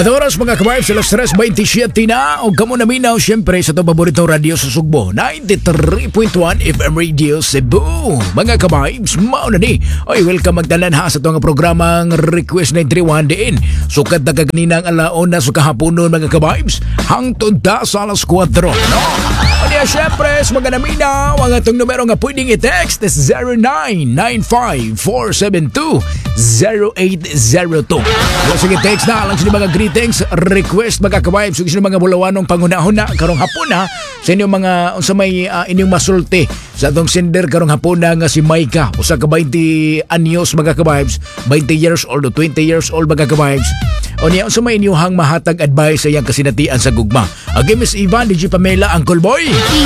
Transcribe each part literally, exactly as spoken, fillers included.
At oras mga kabayb sa alas tres twenty-seven na o kamo na minaw syempre sa itong paboritong radio sa Sugbo ninety-three point one F M Radio Cebu. Mga kabayb, mauna ni ay welcome magdalan ha sa itong programang Request nine three one din. Sukat na kaganinang alauna sa kahaponon mga kabayb hangtod da sa alas kwatro, no? Kaya syempre sa mga naminaw ang itong numero nga pwedeng i-text is zero nine nine five four seven two zero eight zero two. Kaya sige text na lang sa mga greetings, request mga kabayb sa mga bulawanong pangunahon na karong hapon na sa inyong mga sa may uh, inyong masulti sa atong sender karong hapon na nga si Maika usa ka twenty anyos mga kabayb, twenty years old o twenty years old mga kabayb. O niya sa may inyong mahatag advice sa iyang kasinatian sa gugma. Again, Miss Ivan, D J Pamela, Uncle Boy.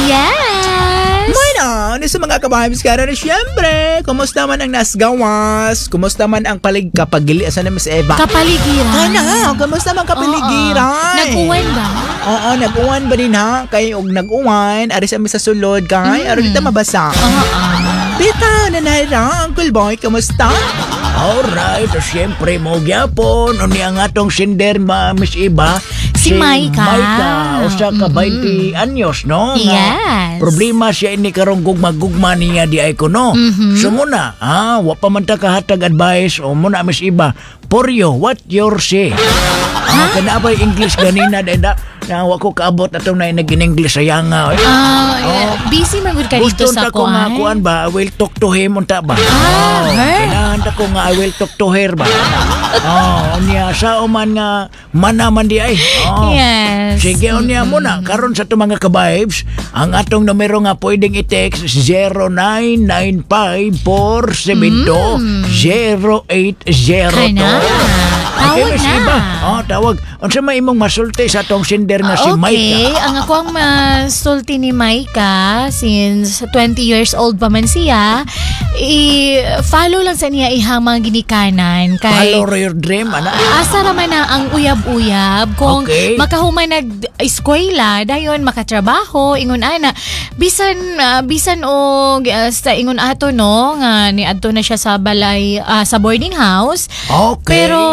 Yes! Bueno, ano sa mga kabahabis ka rin, siyempre, kumusta man ang nasgawas? Kumusta man ang paligkapagili? Asa na Miss Eva? Kapaligiran. Ano? Kumusta man kapaligiran? Nag-uwan ba? Oo, nag-uwan ba din ha? Kay og nag-uwan, ari sa sa sulod kay, Mm. ari dito mabasa. Oo. Tita, nanayra, Uncle Boy, kumusta? Alright, siyempre mo gyapon o niya nga tong sender ma Miss Iba. Si Maika. Maika, usa ka twenty anyos, no? Nga Yes. problema siya ini karong gugma-gugma niya di ay ko, no? Mhm. So muna, ah, wa pa man ta kahatag advice o muna Miss Iba. For you, what your say? Ah, kana ba English ganina da na wa ko kaabot atong na nag-English sayang nga. eh. Ah, yeah. Busy man gud ka dito Gusto sa ta ko nga kuan ba, I will talk to him unta ba? Ah, her? Kailangan ta ko nga I will talk to her ba? Oh, niya sa uman nga manaman di ay. Oh. Yes. Sige, unya muna. Karon sa itong mga kabibes, ang atong numero nga pwedeng i-text zero nine nine five four seven two zero eight zero two. Kana. Tawag Miss na. Iba. Oh, tawag. Unsa may imong masulti sa atong sender nga si Okay, Maika? ang ako ang masulti ni Maika since twenty years old pa man siya, i-follow lang sa niya ihang mga ginikanan. Kay Follow your dream, ana. asa raman na ang uyab-uyab kung Okay. makahuman nag-eskwela dayon makatrabaho ingon ana bisan ah, bisan og ah, sa ingon ato no nga ni adto na siya sa balay ah, sa boarding house. Okay. Pero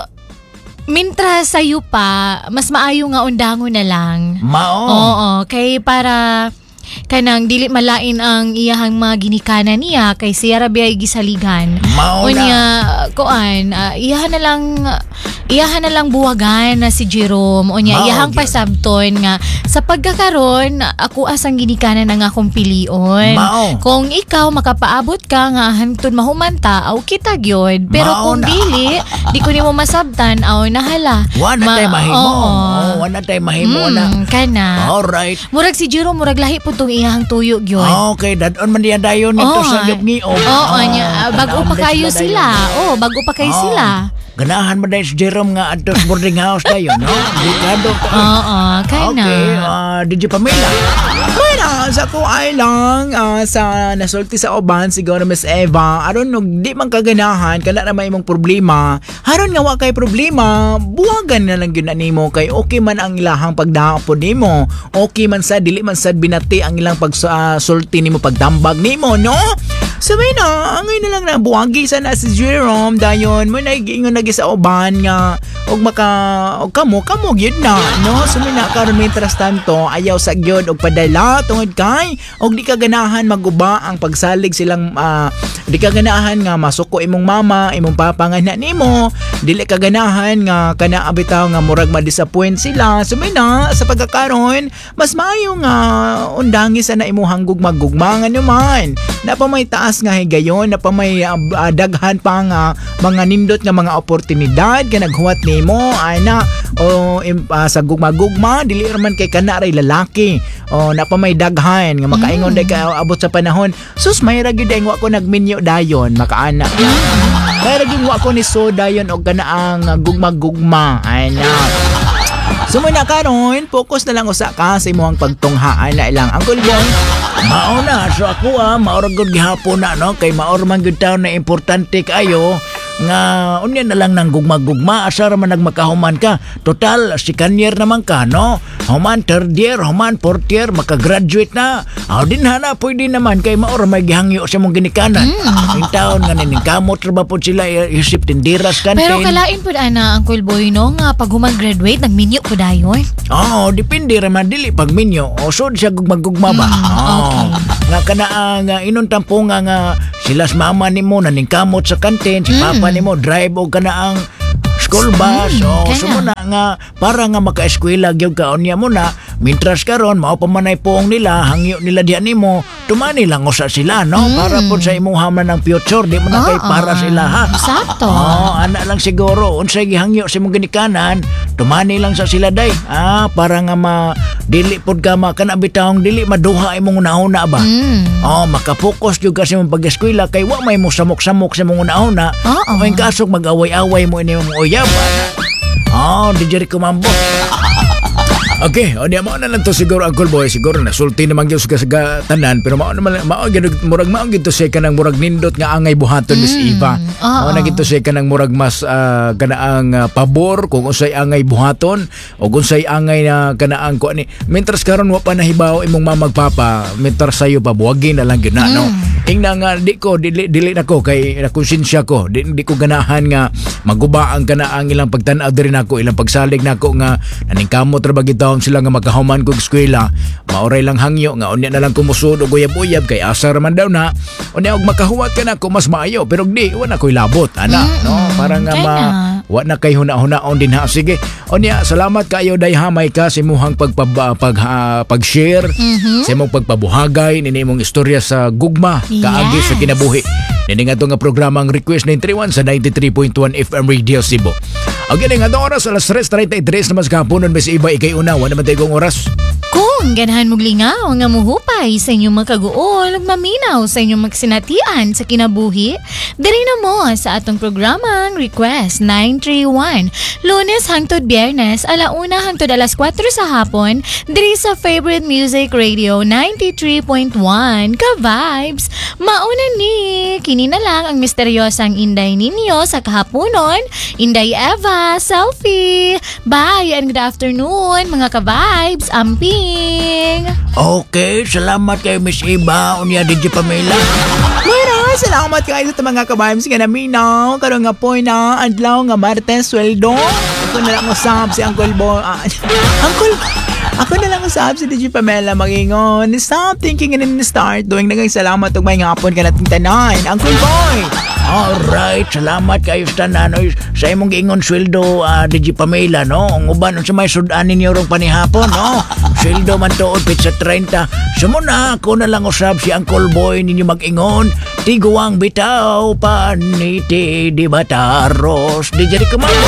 mintra sayo pa mas maayo nga undangon na lang. Mao. Oo, kay para kanang dili malain ang iyahang mga ginikanan niya kay siya ra biyay gisaligan. Mao na. Unya kuan, uh, iyahan na lang iyahan na lang buwagan na si Jerome. Unya Mao, iyahang gyud. pasabton nga sa pagkakaron ako asang ginikanan ang akong pilion. Mao. Kung ikaw makapaabot ka nga hantod mahumanta aw kita gyud. Pero Mao kung na. dili, di ko nimo masabtan aw nahala. Wala Ma- tay mahimo. oo. Oh, wala tay mahimo na. Mm, kana. Alright. Murag si Jerome murag lahi pud tong iyahang tuyo gyud. Okay, dadon man diyan dayon nito Oo. sa gibngiog. Oo, nya bago pa kayo sila. Oh, bago pa kayo sila. Ganahan man dahil si Jerome nga adto sa boarding house dayon, no? Delikado ka. Oo, kay na. Okay, uh, D J Pamela. Bueno, sa ko ay lang ah, sa nasulti sa uban siguro Miss Eva, aron og di man kaganahan kana na may imong problema, haron nga wa kay problema, buwagan na lang gyud na nimo kay okay man ang ilahang pagdaapon nimo. Okay man sa dili man sad binati ang ilang pagsulti nimo pagdambag nimo, no? Sabi na, angay na lang na buwagi sa na si Jerome dayon mo naigingon lagi sa uban nga og maka og kamo kamo gyud na, no? Sabi na karon mitras tanto ayaw sa gyud og padala tungod kay og di ka ganahan maguba ang pagsalig silang ah, di ka ganahan nga masuko imong mama imong papa nga na nimo, dili ka ganahan nga kana abitaw nga murag ma-disappoint sila. Sabi na sa pagkakaron mas maayo nga undangi sa na imuhang gugmag-gugma nga naman na pa may taas nga higayon na pa may uh, uh, daghan pa nga mga nindot nga mga oportunidad ka naghuwat nimo ana o im, uh, sa gugma-gugma dili man kay kana ray lalaki o na pa may daghan nga makaingon mm. day ka abot sa panahon sus may ra gyud wa ko nagminyo dayon makaana may ra gyud wa ko ni so dayon og kana ang uh, gugma-gugma ana. So muna karon, focus na lang usa ka sa imong pagtunghaan na ilang Uncle Boy. Mao na, so ako ah, maor gud gihapon na, no? Kay maor man gud taon na importante kayo nga unya na lang nang gugma-gugma asa ra man nagmakahuman ka. Total si kanyer naman ka, no? human third year, human fourth year, makagraduate na. Aw din hana pwede naman kay maora may gihangyo sa mong ginikanan. Ang taon nga ning kamot ra ba po sila isip tindiras kantin. Pero kalain pud ana Uncle Boy no nga pag humag-graduate nagminyo pud dayon. Oo, depende ra man dili pag minyo. O sud siya gugmagugma ba. Oo. Nga kana nga inon tampo nga nga silas mama nimo naning kamot sa kantin, si papa nimo drive og kana ang school bus. Mm, O kaya. sumo na nga para nga maka-eskwela gyud ka unya mo na mintras karon mao pa manay poong nila hangyo nila diha nimo tumani lang usa sila no para po sa imuha man ng future di mo na kay Oo. para sila ha. Sakto. Oh, ana lang siguro unsay gihangyo sa imong ginikanan tumani lang sa sila day ah para nga ma dili pod ka makana bitawng dili maduha imong una-una ba. Mm. Oh, makapokus jud kasi mong pag-eskwela kay wa may mo samok-samok sa mong una-una. Oo. May kasog mag-away-away mo ini mong uyab. Oh, di jeri ko mambo. Okay, o niya mao na lang to siguro Uncle Boy, siguro nasulti naman gyud sa sa tanan pero mao naman mao gyud murag mao gyud to say kanang murag nindot nga angay buhaton Miss Eva. oo. Mao na gyud to say kanang murag mas uh, kanaang uh, pabor kung unsay angay buhaton o kung unsay angay na kanaang ko ani. Mentras karon wa pa nahibaw imong mamagpapa, mentras sayo pa buwagi na lang gyud na no. Ingna nga di ko dili dili nako kay nakonsensya ko di, di ko ganahan nga maguba ang kanaang ilang pagtan-aw diri nako ilang pagsalig nako nga naning kamot ra ba gitawon sila nga makahuman kog eskwela maoray lang hangyo nga unya na lang kumusud og uyab-uyab kay asa ra man daw na unya og makahuwat ka nako mas maayo pero di wa na koy labot ana no para nga kaya ma na. wa na kay huna-hunaon din ha sige unya salamat kayo day hamay ka sa imong pagpab pag ha, pag-share sa imong pagpabuhagay nini imong istorya sa gugma kaagi sa Yes. kinabuhi nini nga to nga programang Request nine three one sa ninety-three point one F M Radio Cebu. Okay, nga to oras alas tres thirty-three naman sa kapunon Miss Iba ikay una wala man tayong oras. Kung ganahan mong lingaw nga muhupay sa inyong magkaguol ug maminaw sa inyong magsinatian sa kinabuhi, diri na mo sa atong programang Request nine three one. Lunes hangtod Biyernes, alauna hangtod alas kwatro sa hapon, diri sa Favorite Music Radio ninety-three point one ka-vibes. Mauna ni, kini na lang ang misteryosang Inday ninyo sa kahaponon, Inday Eva, selfie. Bye and good afternoon mga ka-vibes, amping. Okay, salamat kay Miss Iba unya D J Pamela. Mara, salamat kayo sa mga kabayams nga naminaw. Karon nga po na adlaw nga Martes sweldo. Ako na lang usab si Uncle Boy. Ah, Uncle, ako na lang usab si D J Pamela magingon. Stop thinking and then start doing nagay salamat ug may hapon ka nating tanan. Uncle Boy. Alright, salamat kayo sa tanan oy sa imong giingon sweldo uh, D J Pamela no. Ang uban unsa may sudanin niyo rong panihapon no. Sweldo man tuod pizza thirty. Sumo na ako na lang usab si Uncle Boy ninyo mag-ingon. Tiguang bitaw paniti di bataros di jadi kemamo.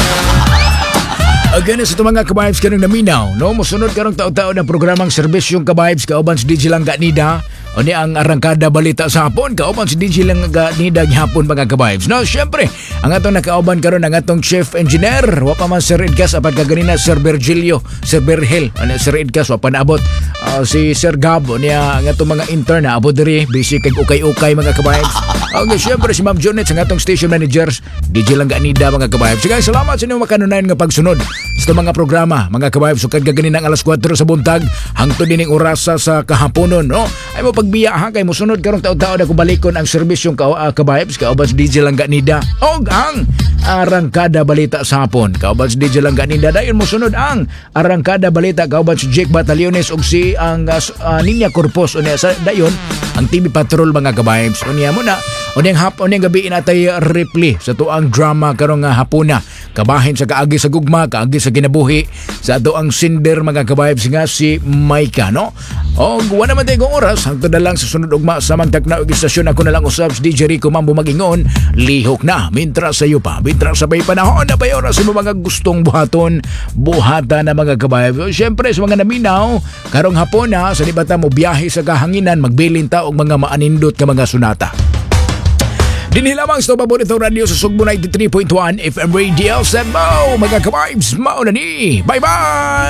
Again, sa itong mga kabayabs ka nang naminaw, no? Musunod ka ng tao-tao ng programang serbisyong kabayabs kauban si D J Langga Nida. O ni ang arangkada balita sa hapon, kauban si D J Langga Nida hapon mga kabayabs. No, syempre, ang atong nakauban karon ang atong chief engineer. Wa pa man Sir Edgas, apat kaganina Sir Virgilio, Sir Berhel. Ano, Sir Edgas, wa pa naabot. Uh, si Sir Gab, o niya ang atong mga intern na abot diri, busy kag ukay-ukay mga kabayabs. Okay, syempre si Ma'am Jonet ang atong station managers, D J Langga Nida mga kabayabs. Sige, salamat sa inyong makanunayan nga pagsunod sa mga programa mga kabayabs sukad kaganinang alas kwatro sa buntag hangtod dining orasa sa kahaponon no ay mo pagbiya ha kay mosunod karong taud-taud ako balikon ang serbisyong ka uh, kabayabs kauban si D J Langga Nida og ang arangkada balita sa hapon kauban si D J Langga Nida dayon mosunod ang arangkada balita kauban si Jake Batallones og si ang uh, uh, Ninya Corpus unya sa dayon ang T V Patrol mga kabayabs unya mo na unyang hap unyang gabi inatay replay sa tuang drama karong uh, hapuna kabahin sa kaagi sa gugma kaagi sa kinabuhi sa ato ang sinder mga kabayabs nga si Maika no o guwa naman tayo kong oras hangtod na lang sa sunod ugma sa mangtak na istasyon ako na lang usab si D J Rico Mambo mag-ingon lihok na mintra sa iyo pa mintra sa bay panahon na pa oras sa mga gustong buhaton buhata na mga kabayabs syempre sa mga naminaw karong hapon na sa libata mo biyahe sa kahanginan magbilin ta og mga maanindot ka mga sunata. Dinhi lamang sa paboritong radio sa Sugbo ninety-three point one F M Radio Cebu. Mga ka-vibes, mauna ni. Bye-bye!